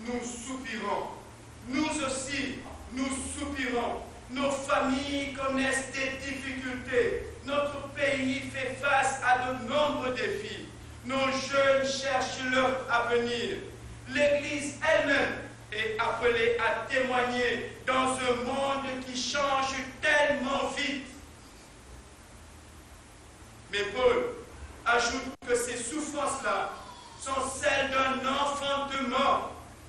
nous soupirons. Nous aussi, nous soupirons. Nos familles connaissent des difficultés. Notre pays fait face à de nombreux défis. Nos jeunes cherchent leur avenir. L'Église elle-même est appelée à témoigner dans un monde qui change tellement vite. Mais Paul ajoute que ces souffrances-là sont celles d'un enfant de mort.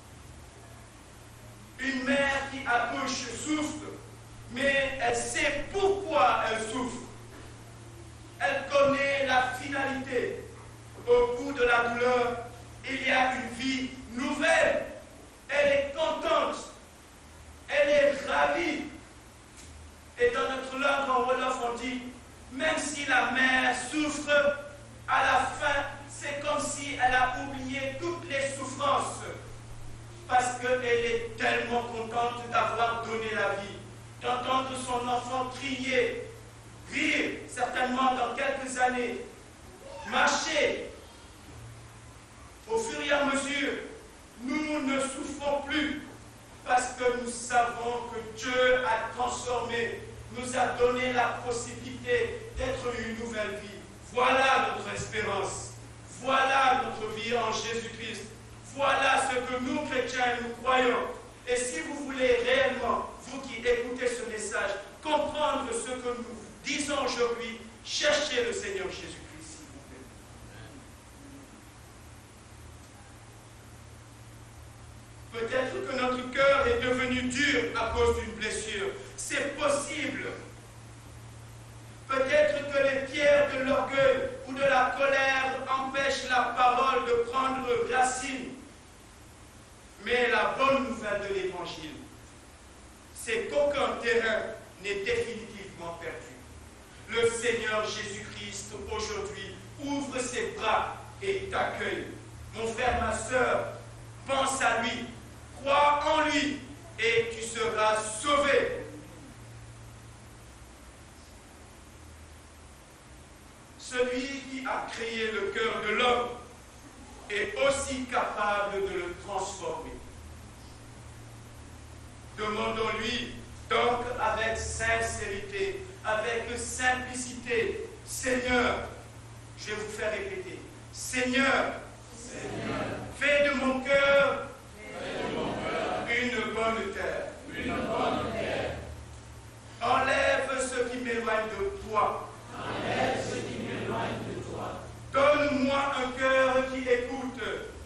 Une mère qui accouche souffre, mais elle sait pourquoi elle souffre. Elle connaît la finalité. Au bout de la douleur, il y a une vie nouvelle. Elle est contente. Elle est ravie. Et dans notre langue en Wolof, on dit, même si la mère souffre, à la fin, c'est comme si elle a oublié toutes les souffrances. Parce qu'elle est tellement contente d'avoir donné la vie, d'entendre son enfant crier, rire, certainement dans quelques années, marcher. Au fur et à mesure, nous ne souffrons plus parce que nous savons que Dieu a transformé, nous a donné la possibilité d'être une nouvelle vie. Voilà notre espérance. Voilà notre vie en Jésus-Christ. Voilà ce que nous, chrétiens, nous croyons. Et si vous voulez réellement, vous qui écoutez ce message, comprendre ce que nous disons aujourd'hui, cherchez le Seigneur Jésus-Christ, s'il vous plaît. Peut-être que notre cœur est devenu dur à cause d'une blessure. C'est possible. Peut-être que les pierres de l'orgueil ou de la colère empêchent la parole de prendre racine. Mais la bonne nouvelle de l'Évangile, c'est qu'aucun terrain n'est définitivement perdu. Le Seigneur Jésus-Christ, aujourd'hui, ouvre ses bras et t'accueille. Mon frère, ma soeur, pense à lui, crois en lui et tu seras sauvé. Celui qui a créé le cœur de l'homme est aussi capable de le transformer. Demandons-lui donc avec sincérité, avec simplicité, Seigneur, je vais vous faire répéter, Seigneur, fais de mon cœur une bonne terre. Enlève ce qui m'éloigne de toi. Donne-moi un cœur qui écoute.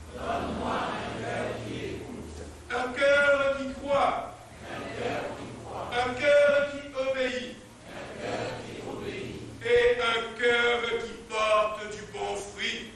Un cœur qui croit. Un cœur qui obéit. Et un cœur qui porte du bon fruit.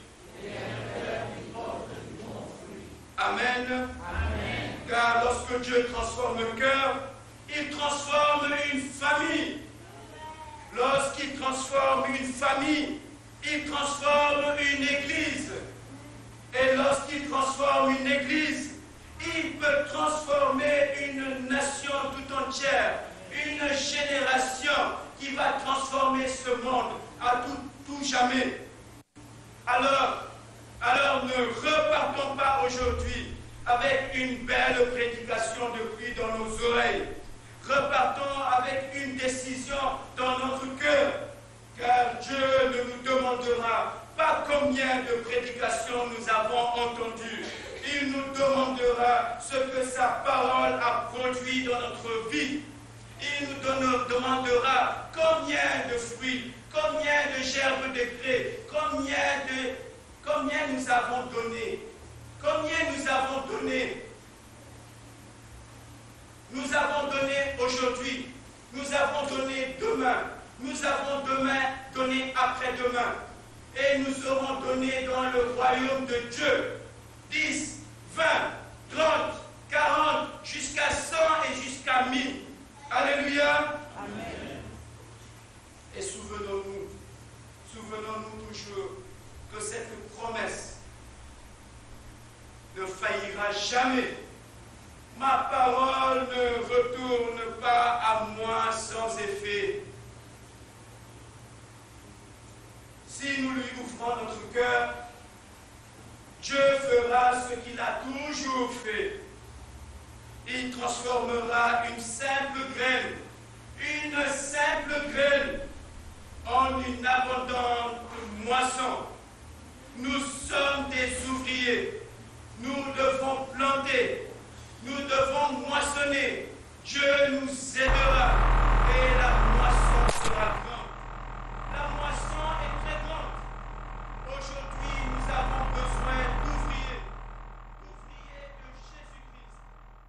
Amen. Car lorsque Dieu transforme un cœur, il transforme une famille. Lorsqu'il transforme une famille, il transforme une église. Et lorsqu'il transforme une église, il peut transformer une nation tout entière, une génération qui va transformer ce monde à tout jamais. Alors ne repartons pas aujourd'hui avec une belle prédication de pluie dans nos oreilles. Repartons avec une décision dans notre cœur, car Dieu ne nous demandera pas combien de prédications nous avons entendues. Il nous demandera ce que sa parole a produit dans notre vie. Il nous demandera combien de fruits, combien de gerbes de grès, combien nous avons donné. Combien nous avons donné. Nous avons donné aujourd'hui, nous avons donné demain, nous avons demain donné après-demain. Et nous aurons donné dans le royaume de Dieu 10, 20, 30, 40, jusqu'à 100 et jusqu'à 1000. Alléluia. Amen. Et souvenons-nous toujours que cette promesse ne faillira jamais. Ma parole ne retourne pas à moi sans effet. Si nous lui ouvrons notre cœur, Dieu fera ce qu'il a toujours fait. Il transformera une simple graine en une abondante moisson. Nous sommes des ouvriers. Nous devons planter. Nous devons moissonner. Dieu nous aidera.